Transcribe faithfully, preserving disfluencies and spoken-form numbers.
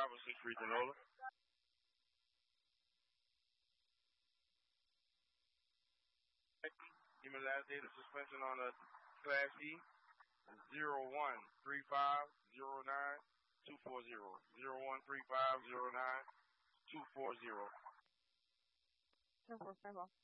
Bravo six three Genola. Give me the last day of suspension on the Class C. Zero one three five zero nine two four zero. Zero one three five zero nine two four zero. Ten four five off.